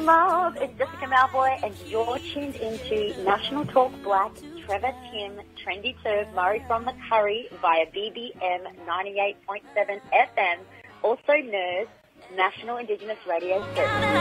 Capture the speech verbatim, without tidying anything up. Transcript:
love. It's Jessica Malboy, and you're tuned into National Talk Black, Trevor Tim, Trendy Turf, Murray from the Curry via B B M ninety-eight point seven F M, also N E R S, National Indigenous Radio Service.